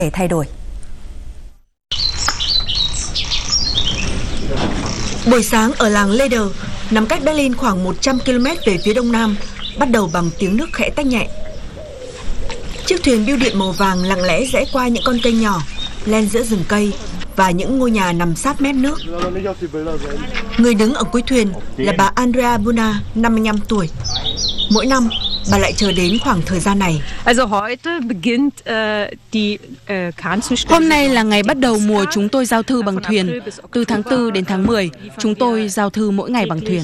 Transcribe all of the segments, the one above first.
để thay đổi. Buổi sáng ở làng Leder, nằm cách Berlin khoảng 100 km về phía đông nam, bắt đầu bằng tiếng nước khẽ tách nhẹ. Chiếc thuyền bưu điện màu vàng lặng lẽ rẽ qua những con kênh nhỏ, len giữa rừng cây và những ngôi nhà nằm sát mép nước. Người đứng ở cuối thuyền là bà Andrea Buna, 55 tuổi. Mỗi năm, bà lại chờ đến khoảng thời gian này. Hôm nay là ngày bắt đầu mùa chúng tôi giao thư bằng thuyền. Từ tháng 4 đến tháng 10, chúng tôi giao thư mỗi ngày bằng thuyền.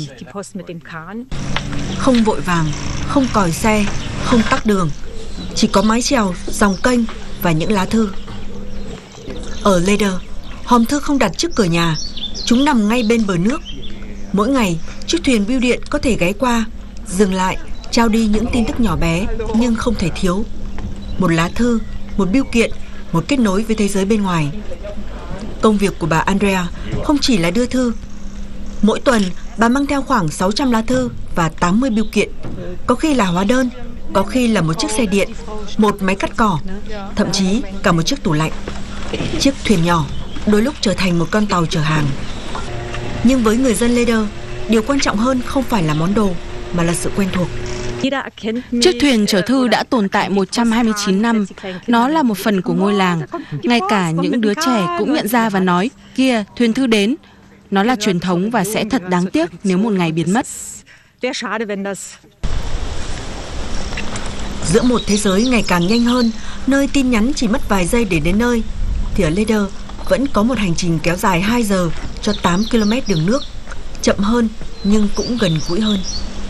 Không vội vàng, không còi xe, không tắc đường. Chỉ có mái chèo, dòng kênh và những lá thư. Ở Leder, hòm thư không đặt trước cửa nhà. Chúng nằm ngay bên bờ nước. Mỗi ngày, chiếc thuyền bưu điện có thể ghé qua, dừng lại, trao đi những tin tức nhỏ bé nhưng không thể thiếu. Một lá thư, một bưu kiện, một kết nối với thế giới bên ngoài. Công việc của bà Andrea không chỉ là đưa thư. Mỗi tuần, bà mang theo khoảng 600 lá thư và 80 bưu kiện. Có khi là hóa đơn, có khi là một chiếc xe điện, một máy cắt cỏ, thậm chí cả một chiếc tủ lạnh. Chiếc thuyền nhỏ đôi lúc trở thành một con tàu chở hàng. Nhưng với người dân Leder, điều quan trọng hơn không phải là món đồ, mà là sự quen thuộc. Chiếc thuyền chở thư đã tồn tại 129 năm. Nó là một phần của ngôi làng. Ngay cả những đứa trẻ cũng nhận ra và nói, kìa, thuyền thư đến. Nó là truyền thống và sẽ thật đáng tiếc nếu một ngày biến mất. Giữa một thế giới ngày càng nhanh hơn, nơi tin nhắn chỉ mất vài giây để đến nơi, thì ở Leder vẫn có một hành trình kéo dài 2 giờ cho 8 km đường nước. Chậm hơn nhưng cũng gần gũi hơn.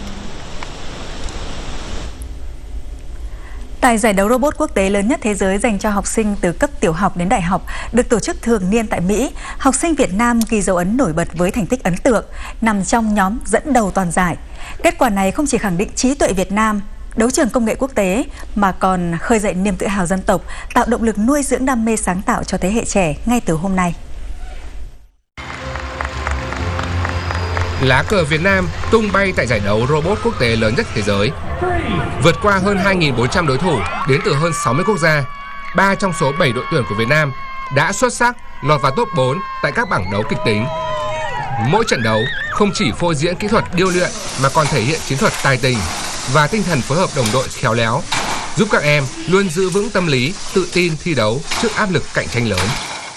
Tại giải đấu robot quốc tế lớn nhất thế giới dành cho học sinh từ cấp tiểu học đến đại học được tổ chức thường niên tại Mỹ, học sinh Việt Nam ghi dấu ấn nổi bật với thành tích ấn tượng, nằm trong nhóm dẫn đầu toàn giải. Kết quả này không chỉ khẳng định trí tuệ Việt Nam, đấu trường công nghệ quốc tế, mà còn khơi dậy niềm tự hào dân tộc, tạo động lực nuôi dưỡng đam mê sáng tạo cho thế hệ trẻ ngay từ hôm nay. Lá cờ Việt Nam tung bay tại giải đấu robot quốc tế lớn nhất thế giới. Vượt qua hơn 2.400 đối thủ đến từ hơn 60 quốc gia, 3 trong số 7 đội tuyển của Việt Nam đã xuất sắc lọt vào top 4 tại các bảng đấu kịch tính. Mỗi trận đấu không chỉ phô diễn kỹ thuật điêu luyện mà còn thể hiện chiến thuật tài tình và tinh thần phối hợp đồng đội khéo léo, giúp các em luôn giữ vững tâm lý, tự tin thi đấu trước áp lực cạnh tranh lớn.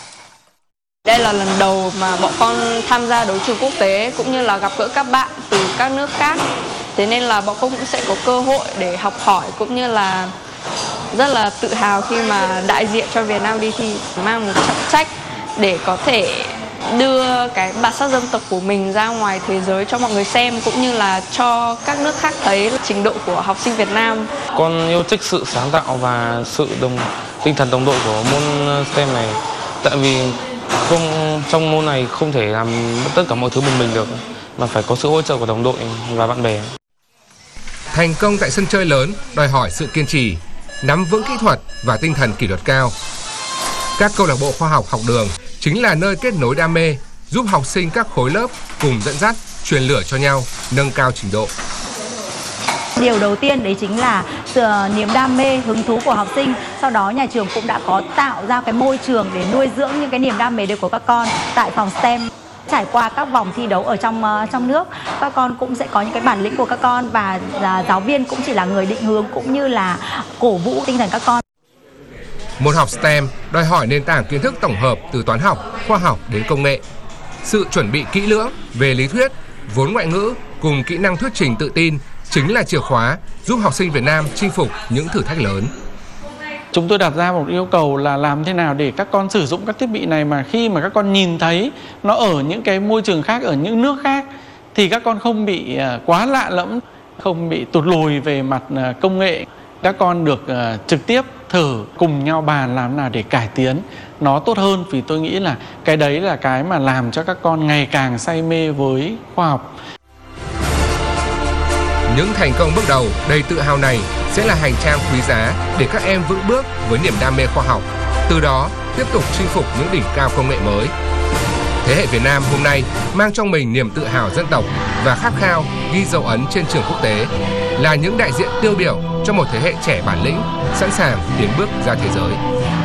Đây là lần đầu mà bọn con tham gia đấu trường quốc tế cũng như là gặp gỡ các bạn từ các nước khác. Thế nên là bọn con cũng sẽ có cơ hội để học hỏi cũng như là rất là tự hào khi mà đại diện cho Việt Nam đi thi, mang một trọng trách để có thể đưa cái bản sắc dân tộc của mình ra ngoài thế giới cho mọi người xem, cũng như là cho các nước khác thấy trình độ của học sinh Việt Nam. Con yêu thích sự sáng tạo và tinh thần đồng đội của môn STEM này, tại vì trong môn này không thể làm tất cả mọi thứ một mình được, mà phải có sự hỗ trợ của đồng đội và bạn bè. Thành công tại sân chơi lớn đòi hỏi sự kiên trì, nắm vững kỹ thuật và tinh thần kỷ luật cao. Các câu lạc bộ khoa học học đường chính là nơi kết nối đam mê, giúp học sinh các khối lớp cùng dẫn dắt, truyền lửa cho nhau, nâng cao trình độ. Điều đầu tiên đấy chính là sự niềm đam mê, hứng thú của học sinh. Sau đó nhà trường cũng đã có tạo ra cái môi trường để nuôi dưỡng những cái niềm đam mê đấy của các con tại phòng STEM. Trải qua các vòng thi đấu ở trong nước, các con cũng sẽ có những cái bản lĩnh của các con, và giáo viên cũng chỉ là người định hướng cũng như là cổ vũ tinh thần các con. Môn học STEM đòi hỏi nền tảng kiến thức tổng hợp từ toán học, khoa học đến công nghệ. Sự chuẩn bị kỹ lưỡng về lý thuyết, vốn ngoại ngữ cùng kỹ năng thuyết trình tự tin chính là chìa khóa giúp học sinh Việt Nam chinh phục những thử thách lớn. Chúng tôi đặt ra một yêu cầu là làm thế nào để các con sử dụng các thiết bị này mà khi mà các con nhìn thấy nó ở những cái môi trường khác, ở những nước khác, thì các con không bị quá lạ lẫm, không bị tụt lùi về mặt công nghệ. Các con được trực tiếp thử cùng nhau bàn làm nào để cải tiến nó tốt hơn, vì tôi nghĩ là cái đấy là cái mà làm cho các con ngày càng say mê với khoa học. Những thành công bước đầu đầy tự hào này sẽ là hành trang quý giá để các em vững bước với niềm đam mê khoa học, từ đó tiếp tục chinh phục những đỉnh cao công nghệ mới. Thế hệ Việt Nam hôm nay mang trong mình niềm tự hào dân tộc và khát khao ghi dấu ấn trên trường quốc tế, là những đại diện tiêu biểu cho một thế hệ trẻ bản lĩnh, sẵn sàng tiến bước ra thế giới.